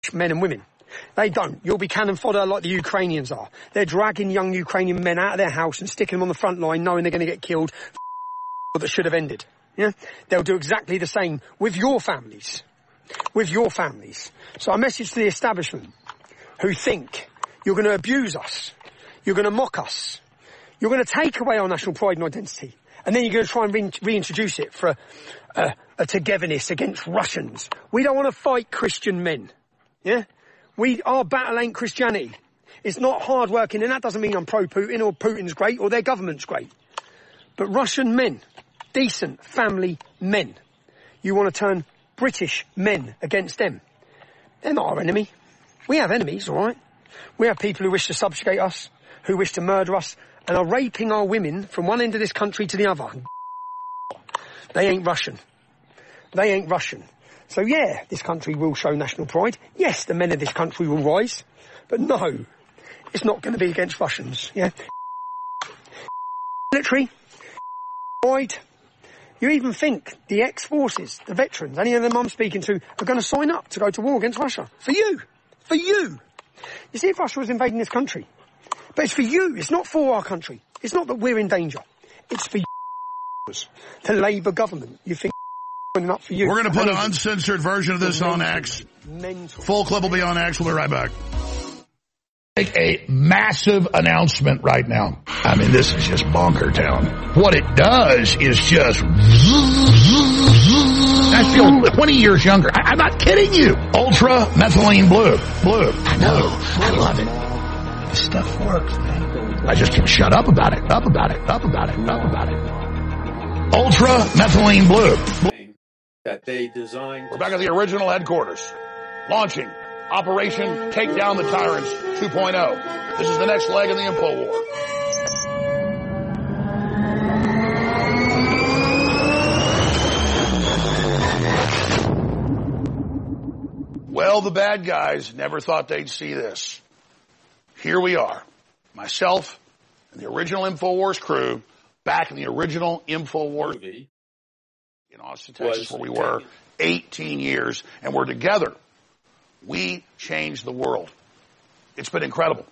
men and women. They don't. You'll be cannon fodder like the Ukrainians are. They're dragging young Ukrainian men out of their house and sticking them on the front line knowing they're going to get killed that should have ended. Yeah? They'll do exactly the same with your families. With your families. So a message to the establishment who think you're going to abuse us. You're going to mock us. You're going to take away our national pride and identity. And then you're going to try and reintroduce it for a togetherness against Russians. We don't want to fight Christian men. Yeah? Our battle ain't Christianity. It's not hard working, and that doesn't mean I'm pro-Putin or Putin's great or their government's great. But Russian men, decent family men, you want to turn British men against them. They're not our enemy. We have enemies, all right? We have people who wish to subjugate us, who wish to murder us, and are raping our women from one end of this country to the other. They ain't Russian. They ain't Russian. So yeah, this country will show national pride. Yes, the men of this country will rise. But no, it's not going to be against Russians. Yeah. Military, pride. You even think the ex-forces, the veterans, any of them I'm speaking to, are going to sign up to go to war against Russia. For you. For you. You see, if Russia was invading this country, but it's for you. It's not for our country. It's not that we're in danger. It's for you. The Labour government. You think up for you. We're going to put an uncensored version of this on X. Full clip will be on X. We'll be right back. Make a massive announcement right now. I mean, this is just bonker town. What it does is just... I feel 20 years younger. I'm not kidding you. Ultra methylene blue. I know. I love it. This stuff works, man. I just can't shut up about it. Up about it. Ultra methylene blue. That they designed. We're back at the original headquarters. Launching Operation Take Down the Tyrants 2.0. This is the next leg in the info war. Well, the bad guys never thought they'd see this. Here we are. Myself and the original InfoWars crew back in the original InfoWars movie in Austin, Texas, where we were 18 years, and we're together. We changed the world. It's been incredible.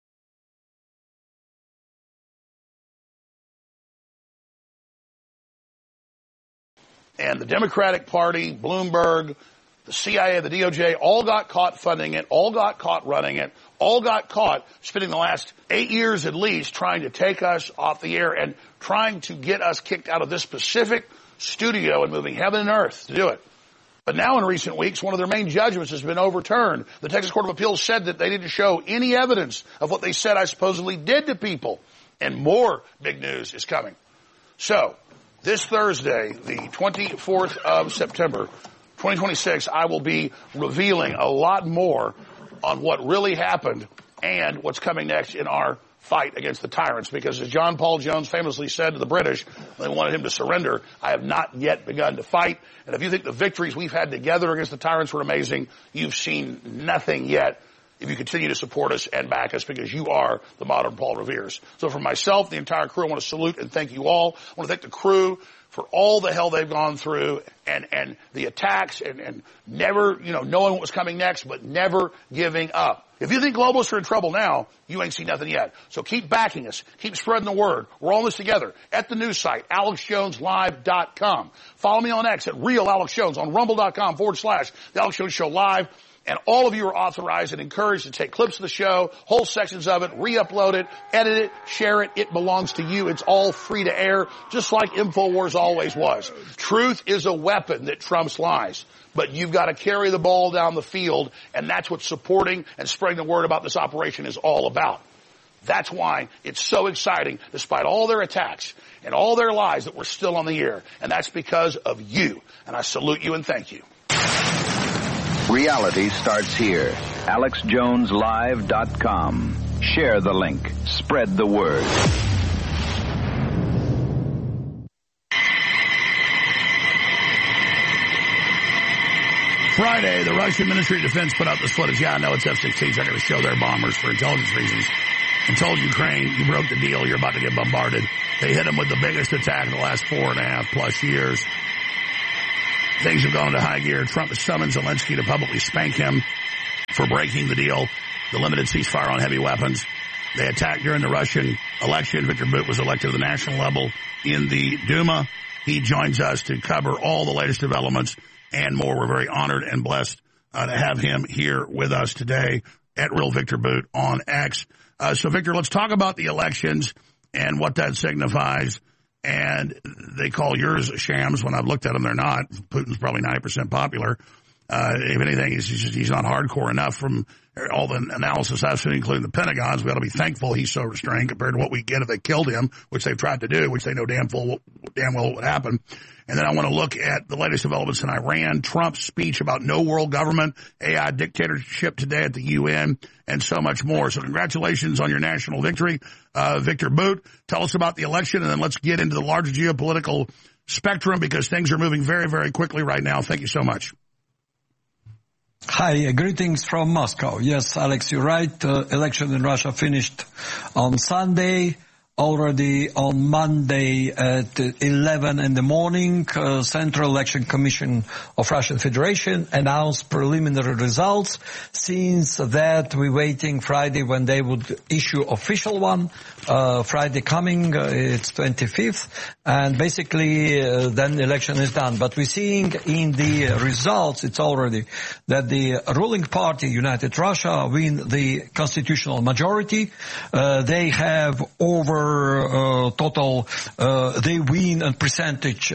And the Democratic Party, Bloomberg, the CIA, the DOJ, all got caught funding it, all got caught running it, all got caught spending the last 8 years at least trying to take us off the air and trying to get us kicked out of this specific studio and moving heaven and earth to do it. But now in recent weeks, one of their main judgments has been overturned. The Texas Court of Appeals said that they didn't show any evidence of what they said I supposedly did to people. And more big news is coming. So, this Thursday, the 24th of September, 2026, I will be revealing a lot more on what really happened and what's coming next in our fight against the tyrants, because as John Paul Jones famously said to the British, they wanted him to surrender, I have not yet begun to fight. And if you think the victories we've had together against the tyrants were amazing, you've seen nothing yet if you continue to support us and back us, because you are the modern Paul Revere's. So for myself, the entire crew, I want to salute and thank you all. I want to thank the crew for all the hell they've gone through and the attacks and never, knowing what was coming next, but never giving up. If you think globalists are in trouble now, you ain't seen nothing yet. So keep backing us. Keep spreading the word. We're all in this together. At the news site, AlexJonesLive.com. Follow me on X at RealAlexJones, on Rumble.com/The Alex Jones Show Live. And all of you are authorized and encouraged to take clips of the show, whole sections of it, re-upload it, edit it, share it. It belongs to you. It's all free to air, just like InfoWars always was. Truth is a weapon that trumps lies. But you've got to carry the ball down the field, and that's what supporting and spreading the word about this operation is all about. That's why it's so exciting, despite all their attacks and all their lies, that we're still on the air. And that's because of you. And I salute you and thank you. Reality starts here. AlexJonesLive.com. Share the link. Spread the word. Friday, the Russian Ministry of Defense put out this footage. Yeah, I know it's F-16s. They're going to show their bombers for intelligence reasons. And told Ukraine, you broke the deal. You're about to get bombarded. They hit them with the biggest attack in the last 4.5+ years. Things have gone into high gear. Trump has summoned Zelensky to publicly spank him. for breaking the deal, the limited ceasefire on heavy weapons. They attacked during the Russian election. Viktor Bout was elected at the national level in the Duma. He joins us to cover all the latest developments and more. We're very honored and blessed to have him here with us today at Real Viktor Bout on X. So, Victor, let's talk about the elections and what that signifies. And they call yours shams. When I've looked at them, they're not. Putin's probably 90% popular. If anything, he's not hardcore enough from all the analysis I've seen, including the Pentagon's. We ought to be thankful he's so restrained compared to what we get if they killed him, which they've tried to do, which they know damn well what would happen. And then I want to look at the latest developments in Iran, Trump's speech about no world government, AI dictatorship today at the UN, and so much more. So congratulations on your national victory, Viktor Bout. Tell us about the election, and then let's get into the larger geopolitical spectrum because things are moving very, very quickly right now. Thank you so much. Hi, greetings from Moscow. Yes, Alex, you're right. Election in Russia finished on Sunday. Already on Monday at 11 in the morning, Central Election Commission of Russian Federation announced preliminary results. Since that, we're waiting Friday when they would issue official one. Friday coming, it's 25th, and basically then the election is done. But we're seeing in the results, it's already that the ruling party, United Russia, win the constitutional majority. They have over total, they win a percentage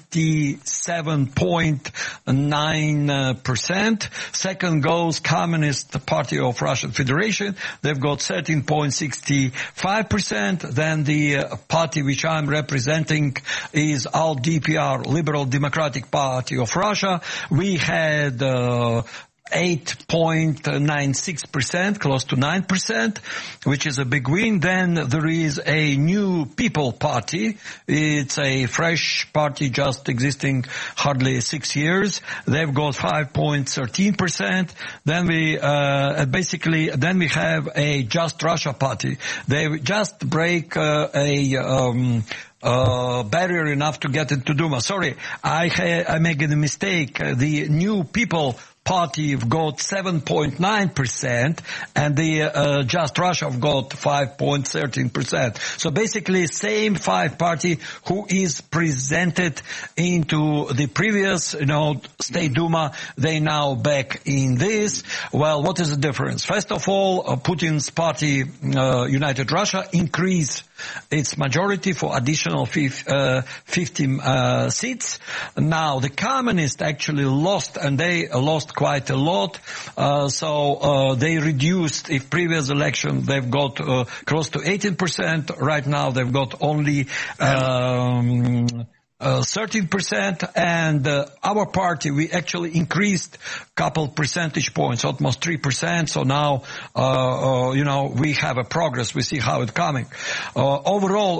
57.9%. Second goes Communist Party of Russian Federation. They've got 13.65%. Then the party which I'm representing is LDPR, Liberal Democratic Party of Russia. We had 8.96%, close to 9%, which is a big win. Then there is a new People Party. It's a fresh party just existing hardly 6 years. They've got 5.13%. Then we, then we have a Just Russia Party. They just break barrier enough to get into Duma. Sorry, I made a mistake. The new People Party got 7.9%, and the Just Russia got 5.13%. So basically, same five party who is presented into the previous, State Duma. They now back in this. Well, what is the difference? First of all, Putin's party, United Russia, increased its majority for additional 50 seats. Now, the communists actually lost, and they lost quite a lot. So they reduced, if previous election, they've got close to 18%. Right now, they've got only 13%, and our party, we actually increased couple percentage points, almost 3%. So now, we have a progress. We see how it's coming. Overall,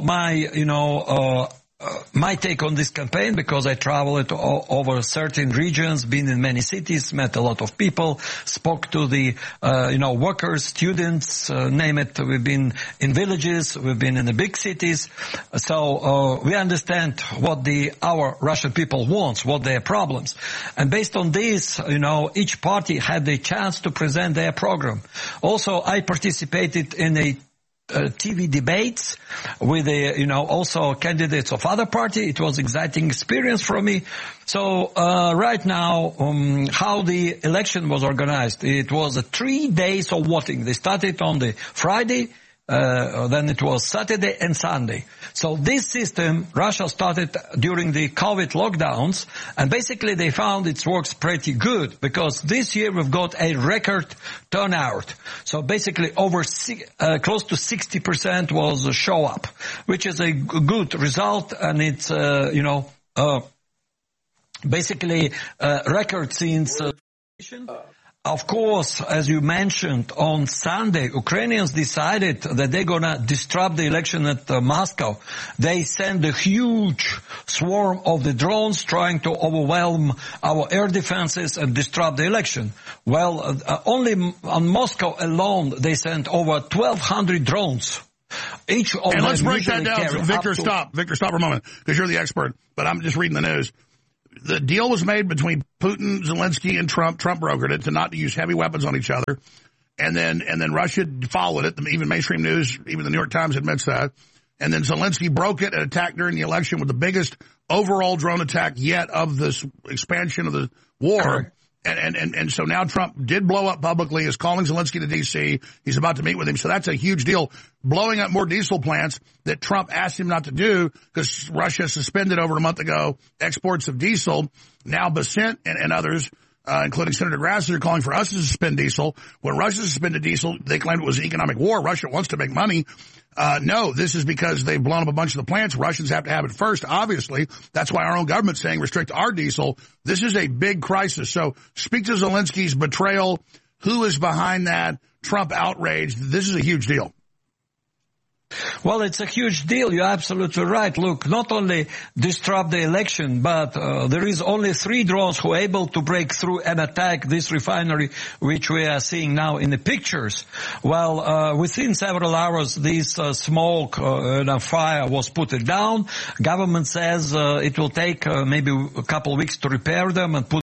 my take on this campaign, because I traveled over certain regions, been in many cities, met a lot of people, spoke to the, workers, students, name it. We've been in villages, we've been in the big cities. So, we understand what our Russian people wants, what their problems. And based on this, each party had the chance to present their program. Also, I participated in a TV debates with also candidates of other party. It was exciting experience for me. So right now, how the election was organized, it was 3 days of voting. They started on the Friday, then it was Saturday and Sunday. So this system, Russia started during the COVID lockdowns, and basically they found it works pretty good, because this year we've got a record turnout. So basically over close to 60% was a show up, which is a good result, and it's, basically record since Of course, as you mentioned, on Sunday, Ukrainians decided that they're going to disrupt the election at Moscow. They sent a huge swarm of the drones trying to overwhelm our air defenses and disrupt the election. Well, only on Moscow alone, they sent over 1,200 drones. Each of and let's break that down. Victor, stop. Victor, stop for a moment, because you're the expert, but I'm just reading the news. the deal was made between Putin, Zelensky, and Trump. Trump brokered it to not use heavy weapons on each other. And then Russia followed it. Even mainstream news, even the New York Times admits that. And then Zelensky broke it and attacked during the election with the biggest overall drone attack yet of this expansion of the war. Correct. And so now Trump did blow up publicly, is calling Zelensky to D.C. He's about to meet with him. So that's a huge deal. Blowing up more diesel plants that Trump asked him not to do because Russia suspended over a month ago exports of diesel. Now Bessent and others, including Senator Grassley, are calling for us to suspend diesel. When Russia suspended diesel, they claimed it was an economic war. Russia wants to make money. No, this is because they've blown up a bunch of the plants. Russians have to have it first, obviously. That's why our own government's saying restrict our diesel. This is a big crisis. So speak to Zelensky's betrayal. Who is behind that? Trump outrage. This is a huge deal. Well, it's a huge deal. You're absolutely right. Look, not only disrupt the election, but there is only 3 drones who are able to break through and attack this refinery, which we are seeing now in the pictures. Well, within several hours, this smoke and fire was put down. Government says it will take maybe a couple of weeks to repair them and put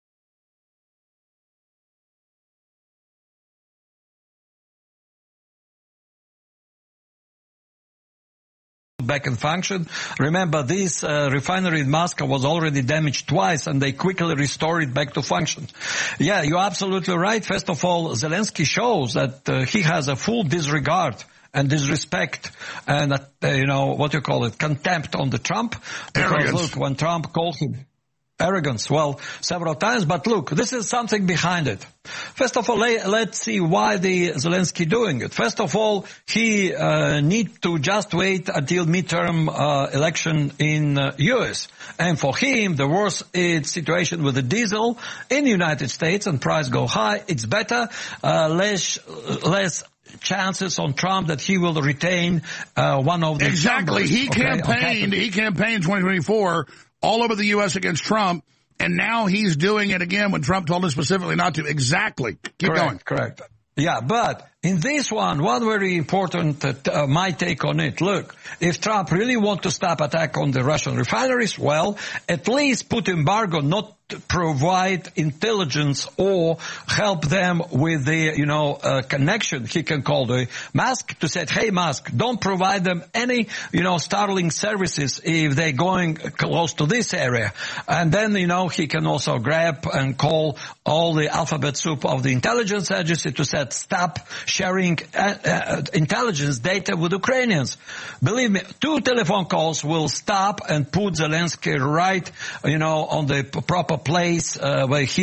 back in function. Remember, this refinery in Moscow was already damaged twice, and they quickly restored it back to function. Yeah, you're absolutely right. First of all, Zelensky shows that he has a full disregard and disrespect and, contempt on the Trump. Because, arrogance. Look, when Trump called him arrogance, well, several times, but look, this is something behind it. First of all, let's see why the Zelensky doing it. First of all, he need to just wait until midterm election in U.S. And for him, the worse it's situation with the diesel in the United States and price go high, it's better, less chances on Trump that he will retain one of the Exactly. chambers. He campaigned in 2024 all over the U.S. against Trump, and now he's doing it again when Trump told him specifically not to. Exactly. Keep going. Correct. Yeah, but in this one very important, my take on it. Look, if Trump really want to stop attack on the Russian refineries, well, at least put embargo, not provide intelligence or help them with the, connection. He can call the Musk to say, hey, Musk, don't provide them any, Starlink services if they're going close to this area. And then, he can also grab and call all the alphabet soup of the intelligence agency to say, stop sharing intelligence data with Ukrainians. Believe me, 2 telephone calls will stop and put Zelensky right, on the proper place where he